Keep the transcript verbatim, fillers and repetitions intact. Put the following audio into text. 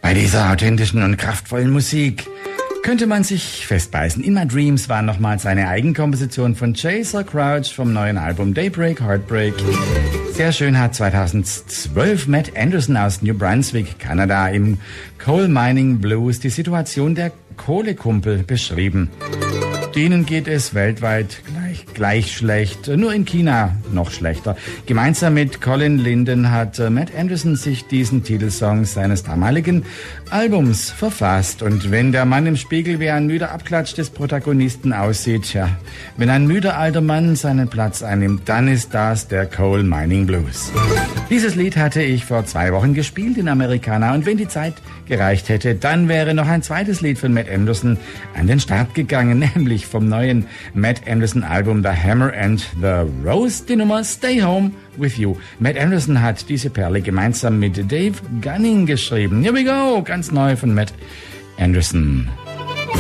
Bei dieser authentischen und kraftvollen Musik könnte man sich festbeißen. In My Dreams war nochmals eine Eigenkomposition von Chaser Crouch vom neuen Album Daybreak Heartbreak. Sehr schön hat zweitausendzwölf Matt Anderson aus New Brunswick, Kanada, im Coal Mining Blues die Situation der Kohlekumpel beschrieben. Denen geht es weltweit gleich, gleich schlecht, nur in China noch schlechter. Gemeinsam mit Colin Linden hat Matt Anderson sich diesen Titelsong seines damaligen Albums verfasst. Und wenn der Mann im Spiegel wie ein müder Abklatsch des Protagonisten aussieht, ja, wenn ein müder alter Mann seinen Platz einnimmt, dann ist das der Coal Mining Blues. Dieses Lied hatte ich vor zwei Wochen gespielt in Americana, und wenn die Zeit gereicht hätte, dann wäre noch ein zweites Lied von Matt Anderson an den Start gegangen, nämlich vom neuen Matt Anderson Album The Hammer and the Rose, die Nummer Stay Home With You. Matt Anderson hat diese Perle gemeinsam mit Dave Gunning geschrieben. Here we go, ganz neu von Matt Anderson.